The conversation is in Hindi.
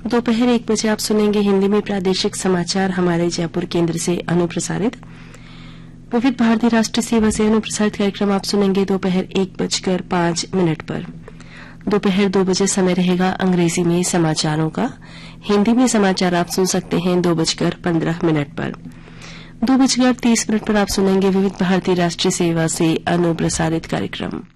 दोपहर 1 बजे आप सुनेंगे हिंदी में प्रादेशिक समाचार हमारे जयपुर केंद्र से अनुप्रसारित। विविध भारती राष्ट्रीय सेवा से अनुप्रसारित कार्यक्रम आप सुनेंगे दोपहर 1:05 पर। दोपहर 2 बजे समय रहेगा अंग्रेजी में समाचारों का। हिंदी में समाचार आप सुन सकते हैं 2:15 पर। 2:30 पर आप सुनेंगे विविध भारती राष्ट्रीय सेवा से अनुप्रसारित कार्यक्रम।